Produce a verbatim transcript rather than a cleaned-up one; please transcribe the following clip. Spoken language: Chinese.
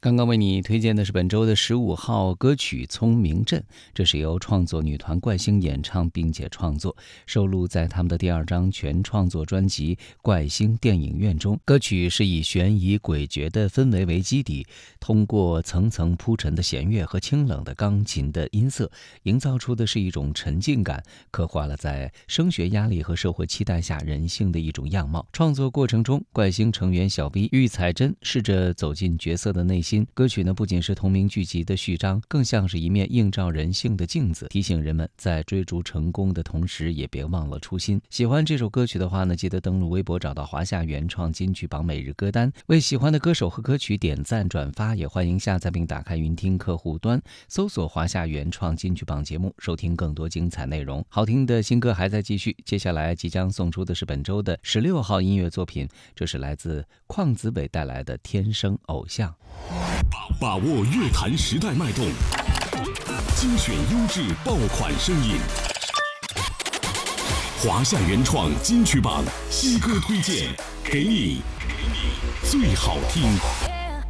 刚刚为你推荐的是本周的十五号歌曲《聪明镇》，这是由创作女团怪星演唱并且创作，收录在他们的第二张全创作专辑《怪星电影院》中。歌曲是以悬疑诡谲的氛围为基底，通过层层铺陈的弦乐和清冷的钢琴的音色，营造出的是一种沉浸感，刻画了在升学压力和社会期待下人性的一种样貌。创作过程中，怪星成员小 V、玉彩珍试着走进角色的内心。歌曲呢，不仅是同名剧集的序章，更像是一面映照人性的镜子，提醒人们在追逐成功的同时，也别忘了初心。喜欢这首歌曲的话呢，记得登录微博找到华夏原创金曲榜每日歌单，为喜欢的歌手和歌曲点赞转发，也欢迎下载并打开云听客户端，搜索华夏原创金曲榜节目，收听更多精彩内容。好听的新歌还在继续，接下来即将送出的是本周的十六号音乐作品，这是来自邝子北带来的《天生偶像》。 把握乐坛时代脉动，精选优质爆款声音。华夏原创金曲榜新歌推荐，给你最好听。